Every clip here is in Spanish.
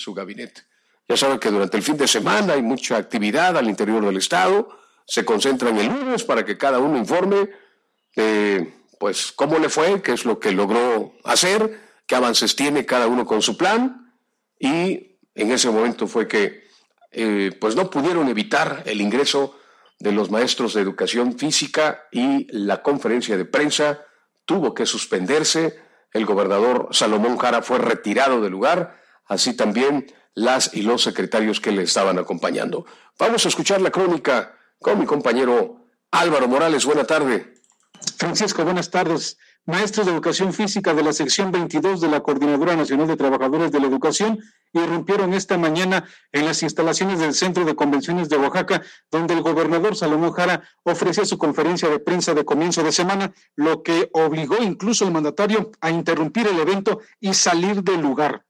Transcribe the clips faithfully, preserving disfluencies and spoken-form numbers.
su gabinete. Ya saben que durante el fin de semana hay mucha actividad al interior del Estado, se concentran el lunes para que cada uno informe de pues cómo le fue, qué es lo que logró hacer, qué avances tiene cada uno con su plan, y en ese momento fue que eh, pues no pudieron evitar el ingreso de los maestros de educación física y la conferencia de prensa tuvo que suspenderse. El gobernador Salomón Jara fue retirado del lugar, así también las y los secretarios que le estaban acompañando. Vamos a escuchar la crónica con mi compañero Álvaro Morales. Buena tarde. Francisco, buenas tardes. Maestros de educación física de la sección veintidós de la Coordinadora Nacional de Trabajadores de la Educación irrumpieron esta mañana en las instalaciones del Centro de Convenciones de Oaxaca, donde el gobernador Salomón Jara ofrecía su conferencia de prensa de comienzo de semana, lo que obligó incluso al mandatario a interrumpir el evento y salir del lugar.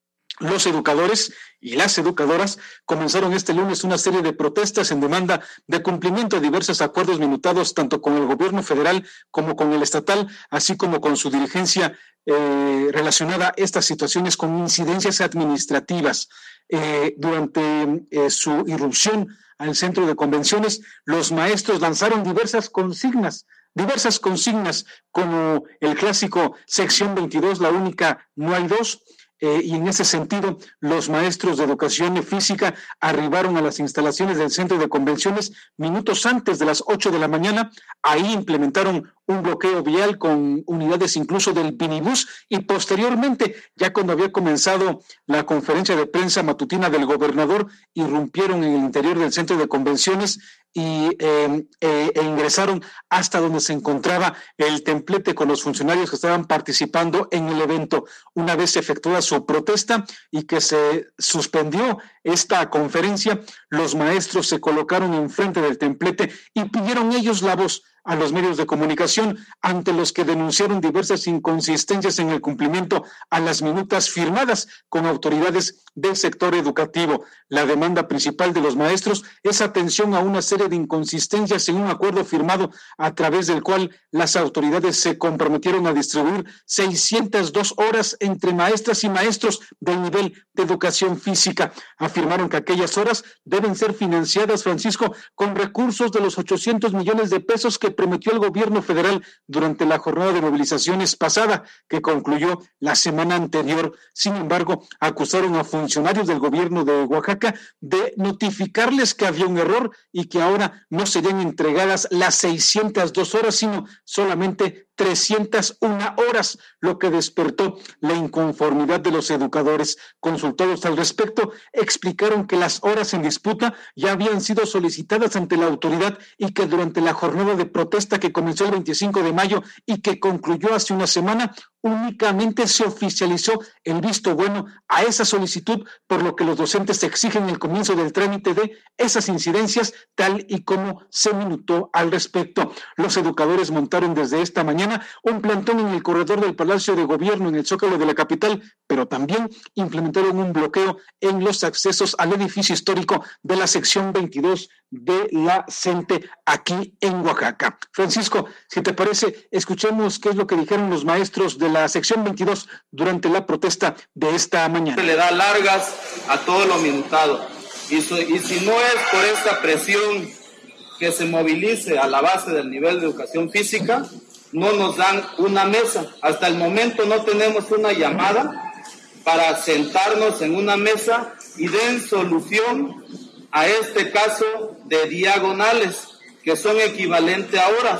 Los educadores y las educadoras comenzaron este lunes una serie de protestas en demanda de cumplimiento de diversos acuerdos minutados tanto con el gobierno federal como con el estatal, así como con su dirigencia eh, relacionada a estas situaciones con incidencias administrativas. Eh, durante eh, su irrupción al centro de convenciones, los maestros lanzaron diversas consignas, diversas consignas como el clásico sección veintidós, la única, no hay dos. Eh, y en ese sentido, los maestros de educación física arribaron a las instalaciones del centro de convenciones minutos antes de las ocho de la mañana. Ahí implementaron un bloqueo vial con unidades incluso del minibús y posteriormente, ya cuando había comenzado la conferencia de prensa matutina del gobernador, irrumpieron en el interior del centro de convenciones y eh, eh, e ingresaron hasta donde se encontraba el templete con los funcionarios que estaban participando en el evento. Una vez efectuada su protesta y que se suspendió esta conferencia, los maestros se colocaron enfrente del templete y pidieron ellos la voz a los medios de comunicación, ante los que denunciaron diversas inconsistencias en el cumplimiento a las minutas firmadas con autoridades del sector educativo. La demanda principal de los maestros es atención a una serie de inconsistencias en un acuerdo firmado a través del cual las autoridades se comprometieron a distribuir seiscientas dos horas entre maestras y maestros del nivel de educación física. Afirmaron que aquellas horas deben ser financiadas, Francisco, con recursos de los ochocientos millones de pesos que prometió el gobierno federal durante la jornada de movilizaciones pasada, que concluyó la semana anterior. Sin embargo, acusaron a funcionarios del gobierno de Oaxaca de notificarles que había un error y que ahora no serían entregadas las seiscientas dos horas, sino solamente trescientas una horas, lo que despertó la inconformidad de los educadores. Consultados al respecto, explicaron que las horas en disputa ya habían sido solicitadas ante la autoridad y que durante la jornada de protesta que comenzó el veinticinco de mayo y que concluyó hace una semana, únicamente se oficializó el visto bueno a esa solicitud, por lo que los docentes exigen el comienzo del trámite de esas incidencias, tal y como se minutó al respecto. Los educadores montaron desde esta mañana un plantón en el corredor del Palacio de Gobierno, en el Zócalo de la capital, pero también implementaron un bloqueo en los accesos al edificio histórico de la sección veintidós de la CENTE aquí en Oaxaca. Francisco, si te parece, escuchemos qué es lo que dijeron los maestros de la sección veintidós durante la protesta de esta mañana. Le da largas a todo lo minutado y, so, y si no es por esta presión que se movilice a la base del nivel de educación física, no nos dan una mesa. Hasta el momento no tenemos una llamada para sentarnos en una mesa y den solución a este caso de diagonales, que son equivalentes a horas.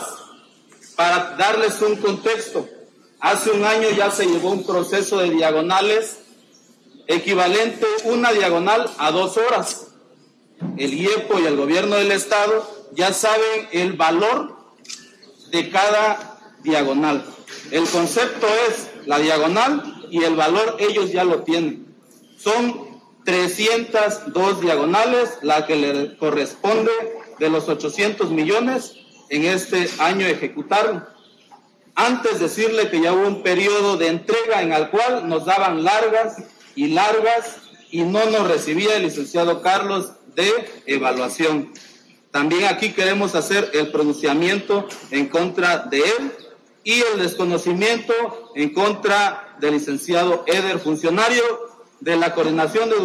Para darles un contexto, hace un año ya se llevó un proceso de diagonales equivalente una diagonal a dos horas. El I E P O y el gobierno del estado ya saben el valor de cada diagonal. El concepto es la diagonal y el valor ellos ya lo tienen. Son trescientas dos diagonales la que le corresponde de los ochocientos millones en este año ejecutar. Antes decirle que ya hubo un periodo de entrega en el cual nos daban largas y largas y no nos recibía el licenciado Carlos de evaluación. También aquí queremos hacer el pronunciamiento en contra de él y el desconocimiento en contra del licenciado Eder, funcionario de la Coordinación de